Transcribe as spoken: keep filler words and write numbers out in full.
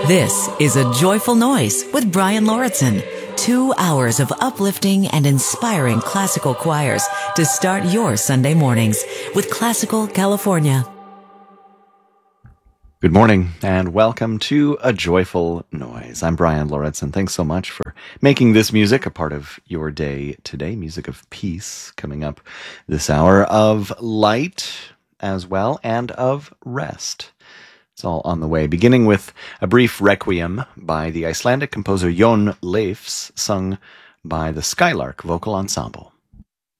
This is A Joyful Noise with Brian Lauritsen. Two hours of uplifting and inspiring classical choirs to start your Sunday mornings with Classical California. Good morning and welcome to A Joyful Noise. I'm Brian Lauritsen. Thanks so much for making this music a part of your day today. Music of peace coming up this hour, of light as well, and of rest. It's all on the way, beginning with a brief requiem by the Icelandic composer Jón Leifs, sung by the Skylark Vocal Ensemble.